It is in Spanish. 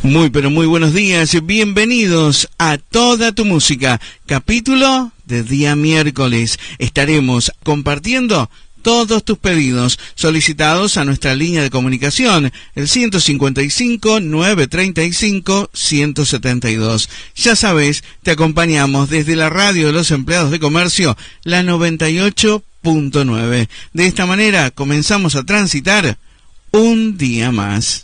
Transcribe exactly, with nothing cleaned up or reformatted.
Muy pero muy buenos días, bienvenidos a Toda tu Música, capítulo de día miércoles. Estaremos compartiendo todos tus pedidos solicitados a nuestra línea de comunicación, el ciento cincuenta y cinco, novecientos treinta y cinco, ciento setenta y dos. Ya sabes, te acompañamos desde la radio de los empleados de comercio, la noventa y ocho punto nueve. De esta manera comenzamos a transitar un día más.